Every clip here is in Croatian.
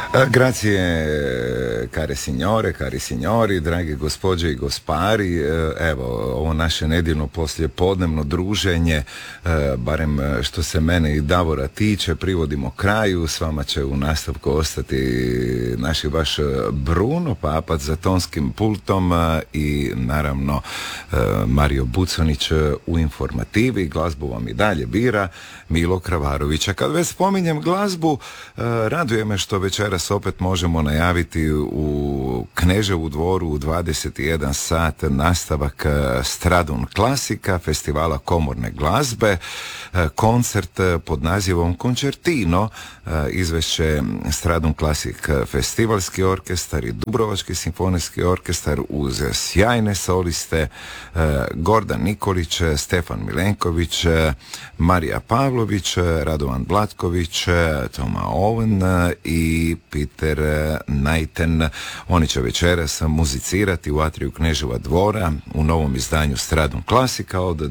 Grazie care signore, cari signori, dragi gospođe i gospari. Evo, ovo naše nedjeljno poslijepodnevno druženje, barem što se mene i Davora tiče, privodimo kraju. S vama će u nastavku ostati naš i vaš Bruno Papac za tonskim pultom i naravno Mario Buconić u informativi. Glazbu vam i dalje bira Milo Kravarović. A kad već spominjem glazbu, raduje me što večeras opet možemo najaviti u Kneževu dvoru u 21 sat nastavak Stradun klasika, festivala komorne glazbe, koncert pod nazivom Concertino, izvešće Stradun klasik festivalski orkestar i Dubrovački simfonijski orkestar uz sjajne soliste Gordan Nikolić, Stefan Milenković, Marija Pavlović, Radovan Blatković, Toma Owen i Peter Najten. Oni će večeras muzicirati u atriju Kneževa dvora u novom izdanju Stradun klasika od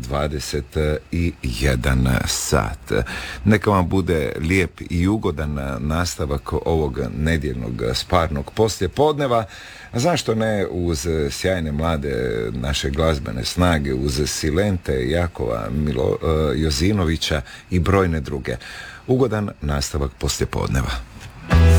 21 sat. Neka vam bude lijep i ugodan nastavak ovog nedjeljnog sparnog poslijepodneva. Zašto ne uz sjajne mlade naše glazbene snage, uz Silente, Jakova, Jozinovića i brojne druge. Ugodan nastavak poslijepodneva.